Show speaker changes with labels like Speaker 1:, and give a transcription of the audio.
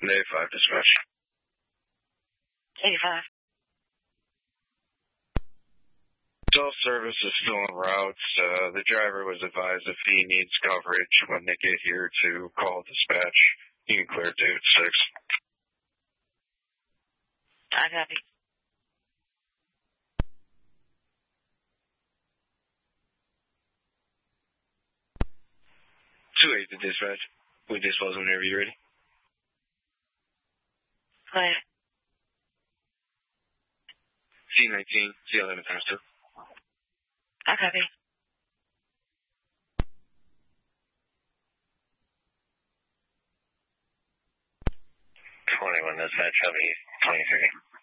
Speaker 1: A5 dispatch.
Speaker 2: 85.
Speaker 1: Self-service is still en route. The driver was advised if he needs coverage when they get here to call dispatch. You can clear 2 at 6.
Speaker 2: I copy.
Speaker 1: 2-8 to dispatch. We dispose whenever you're ready.
Speaker 2: Go ahead.
Speaker 1: C19, C11 times 2.
Speaker 2: I copy.
Speaker 1: 21 dispatch, Chevy 23.